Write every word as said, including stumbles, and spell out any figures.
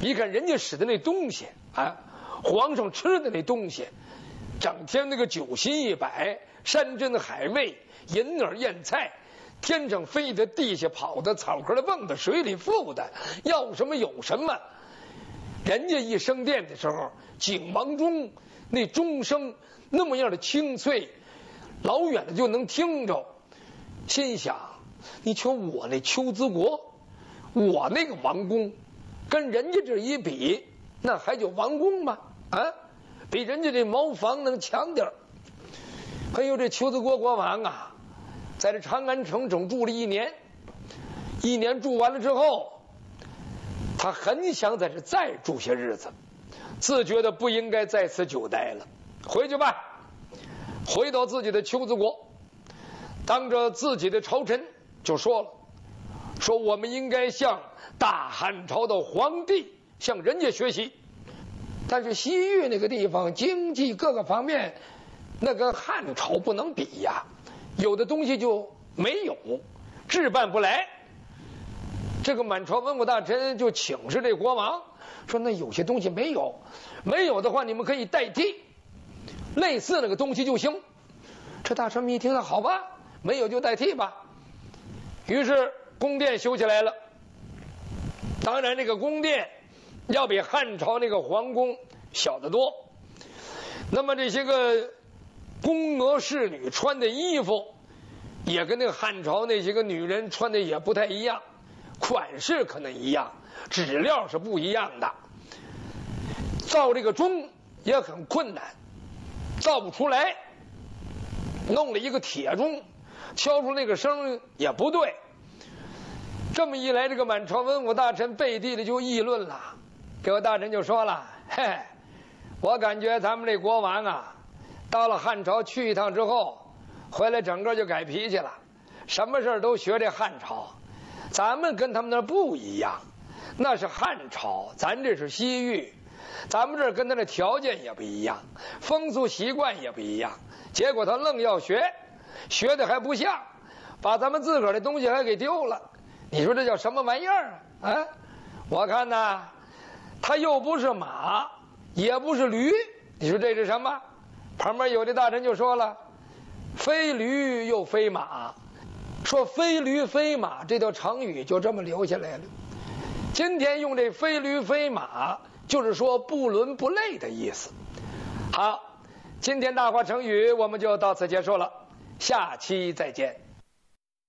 一看人家使的那东西啊，皇上吃的那东西，整天那个酒心一摆，山珍海味，银耳燕菜，天上飞的，地下跑的，草壳里蹦的，水里浮的，要什么有什么。人家一升殿的时候，景王钟那钟声那么样的清脆，老远的就能听着。心想，你瞧我那丘兹国，我那个王宫，跟人家这一比，那还叫王宫吗？啊，比人家这茅房能强点儿。哎呦，这丘兹国国王啊，在这长安城整住了一年，一年住完了之后，他很想在这再住些日子，自觉得不应该在此久待了，回去吧，回到自己的丘兹国，当着自己的朝臣就说了，说我们应该向大汉朝的皇帝向人家学习。但是西域那个地方经济各个方面，那跟汉朝不能比呀，有的东西就没有，置办不来。这个满朝文武大臣就请示这国王说，那有些东西没有，没有的话你们可以代替，类似那个东西就行。这大臣们一听，那好吧，没有就代替吧。于是宫殿修起来了。当然这个宫殿要比汉朝那个皇宫小得多，那么这些个宫娥侍女穿的衣服也跟那个汉朝那些个女人穿的也不太一样，款式可能一样，质料是不一样的。造这个钟也很困难，造不出来，弄了一个铁钟，敲出那个声也不对。这么一来，这个满朝文武大臣背地里就议论了，这位大臣就说了，嘿，我感觉咱们这国王啊，到了汉朝去一趟之后，回来整个就改脾气了，什么事都学这汉朝。咱们跟他们那不一样，那是汉朝，咱这是西域，咱们这儿跟他的条件也不一样，风俗习惯也不一样。结果他愣要学，学的还不像，把咱们自个儿的东西还给丢了。你说这叫什么玩意儿啊？啊，我看呐，他又不是马，也不是驴，你说这是什么？旁边有的大臣就说了，非驴又非马。说非驴非马这条成语就这么留下来了。今天用这非驴非马，就是说不伦不类的意思。好，今天大话成语我们就到此结束了，下期再见。